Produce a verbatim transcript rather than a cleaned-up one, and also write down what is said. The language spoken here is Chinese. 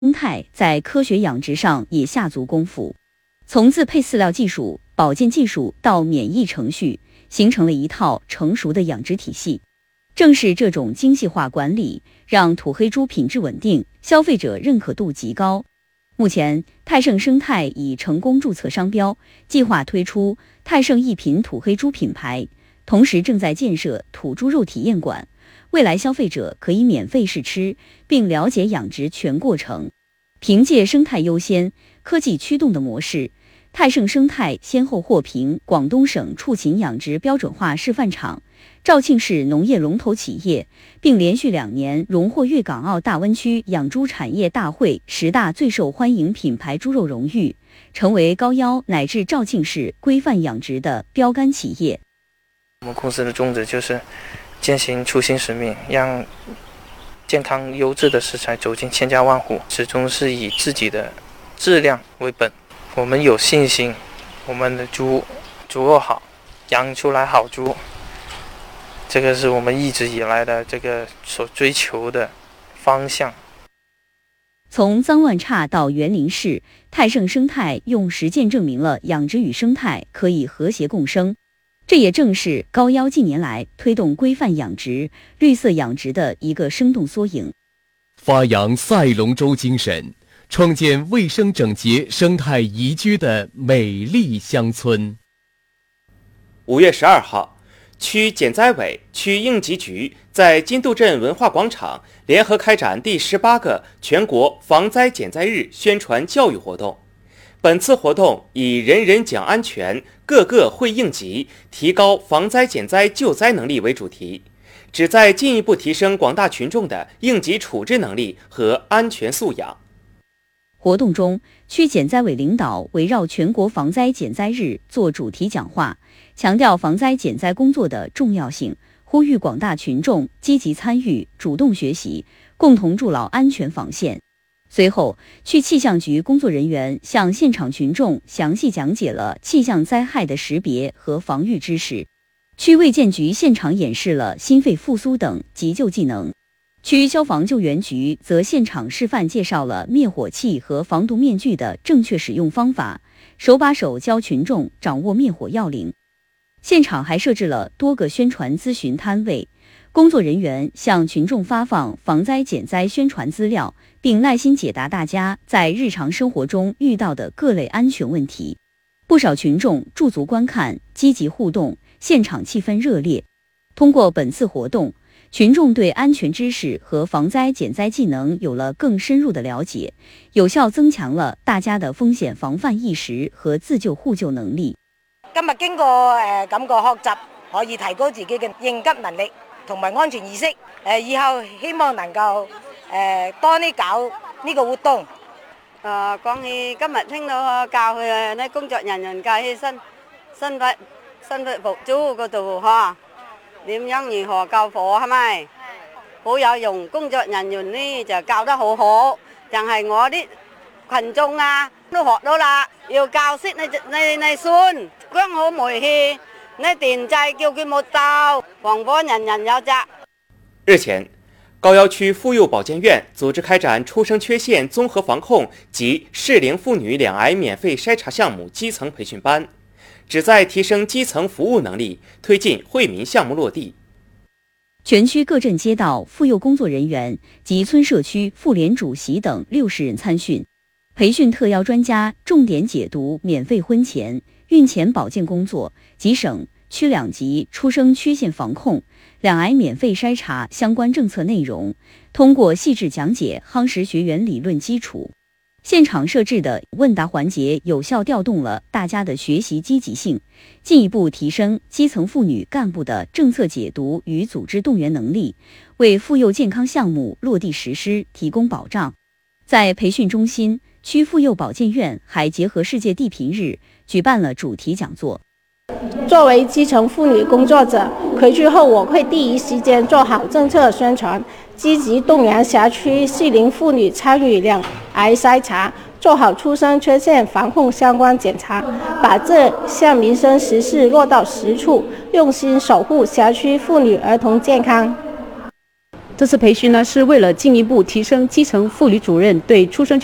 生态在科学养殖上也下足功夫，从自配饲料技术、保健技术到免疫程序，形成了一套成熟的养殖体系。正是这种精细化管理，让土黑猪品质稳定，消费者认可度极高。目前，泰盛生态已成功注册商标，计划推出泰盛一品土黑猪品牌，同时正在建设土猪肉体验馆。未来消费者可以免费试吃，并了解养殖全过程。凭借生态优先、科技驱动的模式，泰盛生态先后获评广东省畜禽养殖标准化示范场、肇庆市农业龙头企业，并连续两年荣获粤港澳大湾区养猪产业大会十大最受欢迎品牌猪肉荣誉，成为高腰乃至肇庆市规范养殖的标杆企业。 我们公司的宗旨就是践行初心使命，让健康优质的食材走进千家万户，始终是以自己的质量为本。我们有信心，我们的猪猪肉好，养出来好猪，这个是我们一直以来的这个所追求的方向。 从脏乱差到园林式，泰盛生态用实践证明了养殖与生态可以和谐共生。这也正是高腰近年来推动规范养殖、绿色养殖的一个生动缩影。 发扬赛龙舟精神，创建卫生整洁、生态宜居的美丽乡村。 五月十二号，区减灾委、区应急局在金渡镇文化广场联合开展第十八个全国防灾减灾日宣传教育活动。本次活动以人人讲安全，个个会应急，提高防灾减灾救灾能力为主题，旨在进一步提升广大群众的应急处置能力和安全素养。 活动中，区减灾委领导围绕全国防灾减灾日做主题讲话，强调防灾减灾工作的重要性，呼吁广大群众积极参与、主动学习，共同筑牢安全防线。随后，区气象局工作人员向现场群众详细讲解了气象灾害的识别和防御知识。区卫健局现场演示了心肺复苏等急救技能。区消防救援局则现场示范介绍了灭火器和防毒面具的正确使用方法，手把手教群众掌握灭火要领。现场还设置了多个宣传咨询摊位，工作人员向群众发放防灾减灾宣传资料，并耐心解答大家在日常生活中遇到的各类安全问题。不少群众驻足观看，积极互动，现场气氛热烈。通过本次活动，群众对安全知识和防灾减灾技能有了更深入的了解，有效增强了大家的風險防範意識和自救互救能力。 今日經過誒咁個學習，可以提高自己嘅應急能力同埋安全意識。誒以後希望能夠誒多啲搞呢個活動。 誒講起今日聽到教佢啲工作人員教起身身法身法服組嗰度嚇。點樣如何救火係咪？好有用，工作人員呢就教得好好，但係我啲群眾啊都學到啦，要教識你你你孫，關好煤氣，你電掣叫佢冇鬥，防火人人有責。 日前，高腰区妇幼保健院组织开展出生缺陷综合防控及适龄妇女两癌免费筛查项目基层培训班，旨在提升基层服务能力，推进惠民项目落地。 全区各镇街道妇幼工作人员及村社区妇联主席等六十人参训，培训特邀专家重点解读免费婚前、孕前保健工作及省区两级出生缺陷防控、两癌免费筛查相关政策内容，通过细致讲解夯实学员理论基础。现场设置的问答环节有效调动了大家的学习积极性，进一步提升基层妇女干部的政策解读与组织动员能力，为妇幼健康项目落地实施提供保障。在培训中心，区妇幼保健院还结合世界地贫日举办了主题讲座。 作为基层妇女工作者，回去后我会第一时间做好政策宣传，积极动员辖区适龄妇女参与两癌筛查，做好出生缺陷防控相关检查，把这项民生实事落到实处，用心守护辖区妇女儿童健康。 这次培训呢，是为了进一步提升基层妇女主任对出生